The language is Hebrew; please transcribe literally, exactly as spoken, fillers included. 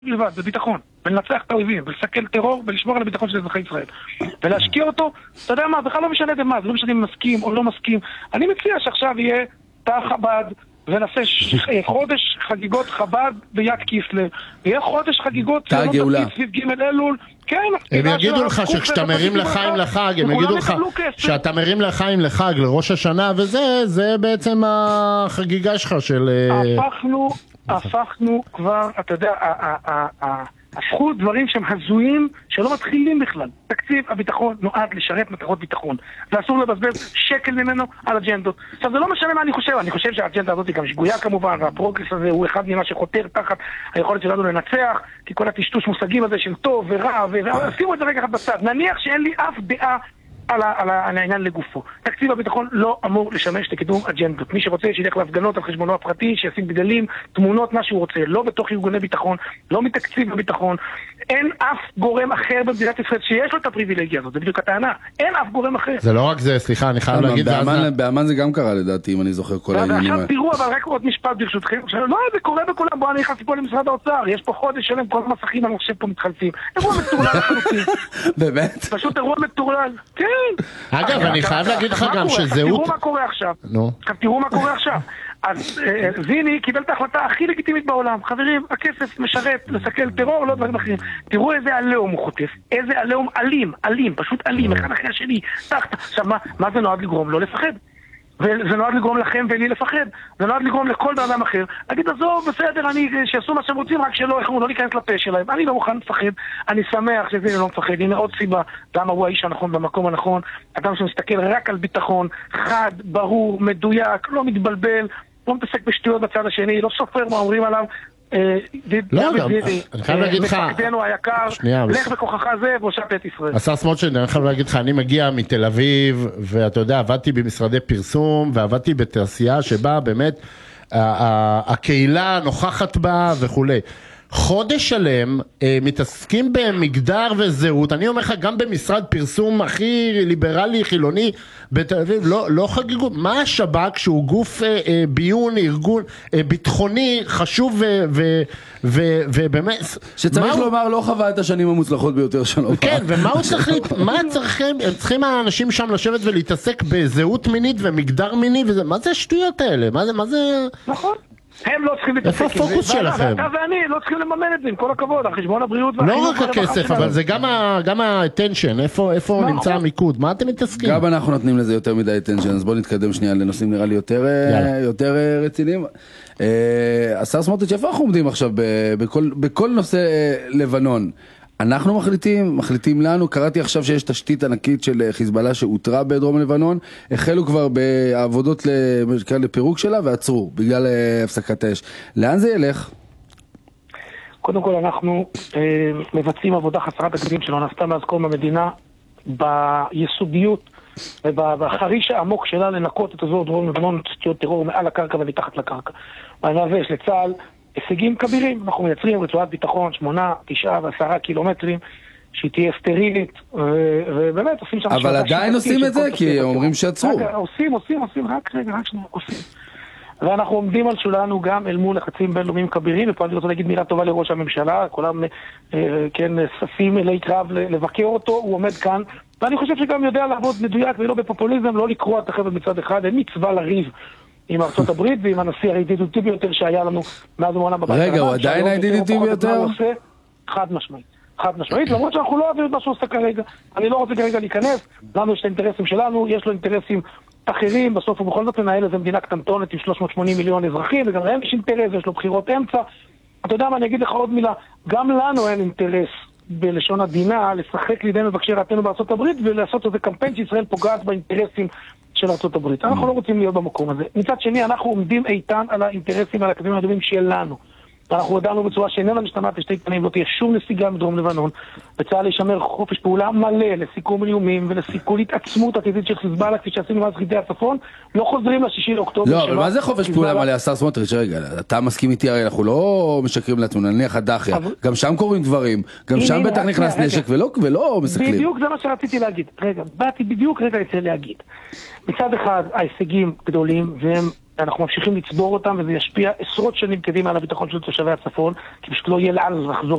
לבד, בביטחון, ולנצח את האויבים, ולסכל טרור, ולשמור על הביטחון של אזרחי ישראל. ולהשקיע אותו, אתה יודע מה, בכלל לא משנה במה, זה לא משנה אם מסכים או לא מסכים. אני מציע שעכשיו יהיה תא חב"ד, ונעשה חודש חגיגות חב"ד ביד כיסלר. יהיה חודש חגיגות תא גאולה. סביב ג' אלול. כן, הם יגידו לך שכשאתה מרים לחיים לחג, הם יגידו לך שאתה מרים לחיים לחג לראש השנה, וזה, זה בעצם החגיגה שלך של... הפכנו, הפכנו כבר, אתה יודע, הפכו דברים שהם הזויים שלא מתחילים בכלל. תקציב הביטחון נועד לשרת מטרות ביטחון, ואסור לבזבז שקל ממנו על אג'נדות. עכשיו זה לא משנה מה אני חושב, אני חושב שהאג'נדה הזאת היא גם שגויה כמובן, והפרוגרס הזה הוא אחד ממה שחותר תחת היכולת שלנו לנצח, כי כל הטשטוש מושגים הזה של טוב ורע, ושימו את זה רגע אחד בצד. נניח שאין לי אף דעה על, על, על העניין לגופו. תקציב הביטחון לא אמור לשמש לקידום אג'נדות. מי שרוצה שילך להפגנות על חשבונו הפרטי, שישים בדלים, תמונות, מה שהוא רוצה, לא בתוך ארגוני ביטחון, לא מתקציב הביטחון. אין אף גורם אחר במדינת ישראל שיש לו את הפריבילגיה הזאת, זה בדיוק הטענה. אין אף גורם אחר. זה לא רק זה, סליחה, אני חייב להגיד... באמן זה גם קרה לדעתי, אם אני זוכר כל העניינים. ועכשיו תראו, אבל רק עוד משפט ברשותכם. לא, זה קורה בכולם, בוא אני נכנסתי פה למשרד האוצר, יש פה חודש שלם, כל המסכים אני חושב פה מתחלפים. אירוע מטורלל לחלוטין. באמת? פשוט אירוע מטורלל. כן. אגב, אני חייב להגיד לך גם שזהות... תראו מה קורה עכשיו. נו. תראו מה קורה עכשיו. אז זיני קיבל את ההחלטה הכי לגיטימית בעולם. חברים, הכסף משרת לסכל טרור, לא דברים אחרים. תראו איזה עליהום הוא חוטף. איזה עליהום אלים, אלים, פשוט אלים, אחד אחרי השני. עכשיו, מה זה נועד לגרום? לא לפחד. וזה נועד לגרום לכם ולי לפחד. זה נועד לגרום לכל אדם אחר. להגיד, עזוב, בסדר, אני, שיעשו מה שהם רוצים, רק שלא, לא ניכנס לפה שלהם. אני לא מוכן לפחד. אני שמח שזה לא מפחד. הנה עוד סיבה. למה הוא האיש הנכון במקום הנכון. אדם שמסתכל רק על ביטחון, חד, ברור, מדויק, לא מתבלבל, לא מתעסק בשטויות בצד השני, לא סופר מה אומרים עליו. לא, גם, אני חייב להגיד לך, מפקדנו היקר, לך בכוחך זה והושעת את ישראל. השר סמוטריץ', אני חייב להגיד לך, אני מגיע מתל אביב, ואתה יודע, עבדתי במשרדי פרסום, ועבדתי בתעשייה שבה באמת הקהילה נוכחת בה וכולי. חודש שלם מתעסקים במגדר וזהות, אני אומר לך גם במשרד פרסום הכי ליברלי חילוני בתל אביב, לא, לא חגיגו, מה השב"כ שהוא גוף אה, אה, ביון, ארגון אה, ביטחוני חשוב ו, ו, ו, ובאמת שצריך הוא... לומר לא חווה את השנים המוצלחות ביותר שלו. כן, ומה הוא צריך, מה צריכים, הם צריכים האנשים שם לשבת ולהתעסק בזהות מינית ומגדר מיני, וזה, מה זה השטויות האלה? מה זה, מה זה... נכון. הם לא צריכים להתעסק עם זה. איפה הפוקוס שלכם? אתה ואני לא צריכים לממן את זה, עם כל הכבוד, על חשבון הבריאות. לא רק הכסף, אבל זה גם ה-attention, איפה נמצא המיקוד, מה אתם מתעסקים? גם אנחנו נותנים לזה יותר מדי attention, אז בואו נתקדם שנייה לנושאים נראה לי יותר רציניים. השר סמוטריץ', איפה אנחנו עומדים עכשיו בכל נושא לבנון? אנחנו מחליטים, מחליטים לנו, קראתי עכשיו שיש תשתית ענקית של חיזבאללה שהותרה בדרום לבנון, החלו כבר בעבודות לפירוק שלה ועצרו בגלל הפסקת האש. לאן זה ילך? קודם כל אנחנו אה, מבצעים עבודה חסרת תקדים שלא נעשתה מאז קום המדינה, ביסודיות ובחריש העמוק שלה לנקות את אזור דרום לבנון, תשתיות טרור מעל הקרקע ומתחת לקרקע. יש לצה"ל הישגים כבירים, אנחנו מייצרים רצועת ביטחון שמונה, תשעה ועשרה קילומטרים שהיא תהיה סטרילית ובאמת עושים שם... אבל עדיין עושים את זה כי אומרים שעצרו. עושים, עושים, עושים, רק רגע, רק שנייה, עושים. ואנחנו עומדים על שלנו גם אל מול לחצים בינלאומיים כבירים, ופה אני רוצה להגיד מילה טובה לראש הממשלה, כולם כן ספים אלי קרב לבקר אותו, הוא עומד כאן, ואני חושב שגם יודע לעבוד מדויק ולא בפופוליזם, לא לקרוא את החבל מצד אחד, אין מצווה לריב עם ארצות הברית ועם הנשיא הידידותי ביותר שהיה לנו מאז ומעולם בבית. רגע, הוא עדיין הידידותי ביותר? חד משמעית. חד משמעית, למרות שאנחנו לא אוהבים את מה שהוא עושה כרגע. אני לא רוצה כרגע להיכנס, לנו יש את האינטרסים שלנו, יש לו אינטרסים אחרים, בסוף הוא בכל זאת מנהל איזה מדינה קטנטונת עם שלוש מאות ושמונים מיליון אזרחים, וגם להם יש אינטרס, יש לו בחירות אמצע. אתה יודע מה, אני אגיד לך עוד מילה, גם לנו אין אינטרס בלשון עדינה לשחק לידי מבקשי רעתנו בארצות הברית ולעשות איזה קמפיין שישראל פוגעת באינטרסים של ארצות הברית. אנחנו לא רוצים להיות במקום הזה. מצד שני, אנחנו עומדים איתן על האינטרסים ועל הקווים האדומים שלנו. אנחנו הודענו בצורה שאיננה משתמעת לשתי קטנים, לא תהיה שום נסיגה מדרום לבנון, וצה"ל ישמר חופש פעולה מלא לסיכום איומים ולסיכול התעצמות עתידית של חיזבאללה, כפי שעשינו מאז חידי הצפון, לא חוזרים לשישי לאוקטובר. לא, אבל מה זה חופש פעולה מלא, השר סמוטריץ'? רגע, אתה מסכים איתי, הרי אנחנו לא משקרים לעצמנו, נניח הדחיה, גם שם קוראים דברים, גם שם בטח נכנס נשק ולא מסכלים. בדיוק זה מה שרציתי להגיד. רגע, באתי בדיוק רגע אצל להגיד. מצד אחד, ההישגים גדולים, והם ואנחנו ממשיכים לצבור אותם, וזה ישפיע עשרות שנים קדימה על הביטחון של תושבי הצפון, כי פשוט לא יהיה לאן לחזור